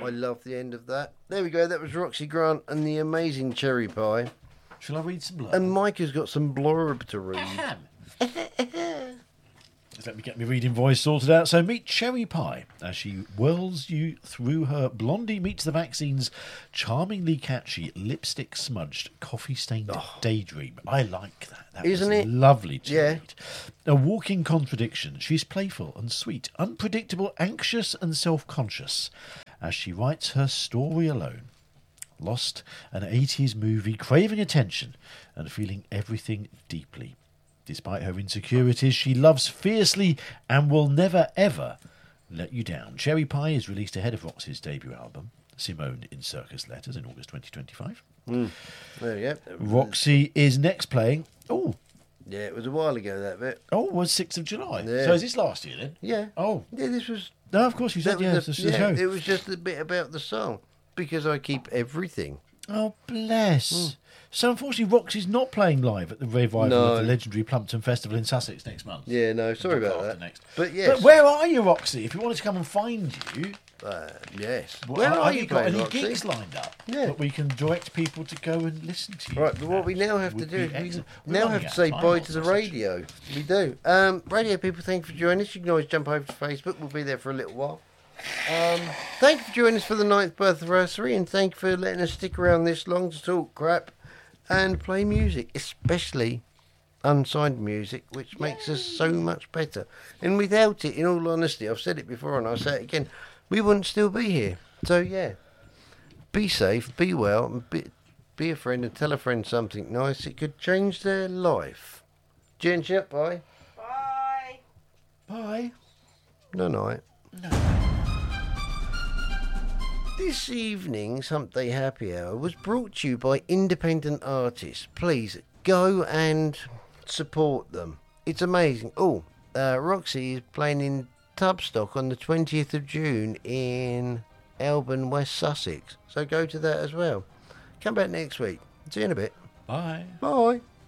I love the end of that. There we go. That was Roxy Grant and the amazing cherry pie. Shall I read some blurb? And Mike has got some blurb to read. Let me get my reading voice sorted out. So meet Cherry Pie as she whirls you through her Blondie Meets the Vaccine's charmingly catchy, lipstick-smudged, coffee-stained daydream. I like that. That Isn't was it? Lovely to Yeah. read. A walking contradiction. She's playful and sweet, unpredictable, anxious and self-conscious as she writes her story alone. Lost, an 80s movie, craving attention and feeling everything deeply. Despite her insecurities, she loves fiercely and will never, ever let you down. Cherry Pie is released ahead of Roxy's debut album, Simone in Circus Letters, in August 2025. There you go. Roxy is next playing... Yeah, it was a while ago, that bit. it was 6th of July. Yeah. So is this last year, then? Yeah. Oh. Yeah, this was... No, of course you said, that was this is the show. it was just a bit about the song. Because I keep everything. Oh, bless. So, unfortunately, Roxy's not playing live at the revival of the legendary Plumpton Festival in Sussex next month. Yeah, no, sorry about that. Next. But yes. But where are you, Roxy? If you wanted to come and find you... yes. Well, Where are have you got playing, any Roxy? gigs lined up? Yeah. That we can direct people to go and listen to you. Right, but what we now have to Would do be is we excellent. We're now running have to out say of time, bye aren't to the we, radio. We do. Radio people, thank you for joining us. You can always jump over to Facebook. We'll be there for a little while. Thank you for joining us for the 9th birth anniversary, and thank you for letting us stick around this long to talk crap and play music, especially unsigned music, which makes us so much better. And without it, in all honesty, I've said it before and I'll say it again, we wouldn't still be here. So yeah, be safe, be well, and be a friend and tell a friend something nice. It could change their life. Ginger, bye. Bye. Bye. No night. This evening's Hump Day Happy Hour was brought to you by independent artists. Please go and support them. It's amazing. Roxy is playing in Tubstock on the 20th of June in Elburn, West Sussex. So go to that as well. Come back next week. See you in a bit. Bye. Bye.